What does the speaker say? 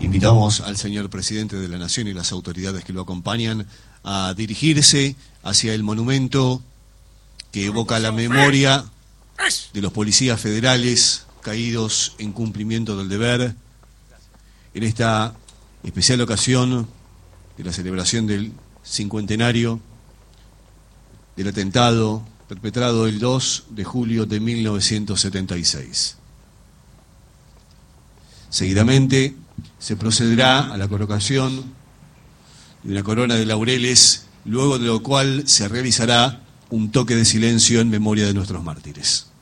Invitamos al señor presidente de la Nación y las autoridades que lo acompañan a dirigirse hacia el monumento que evoca la memoria de los policías federales caídos en cumplimiento del deber en esta especial ocasión de la celebración del cincuentenario del atentado perpetrado el 2 de julio de 1976. Seguidamente se procederá a la colocación de una corona de laureles, luego de lo cual se realizará un toque de silencio en memoria de nuestros mártires.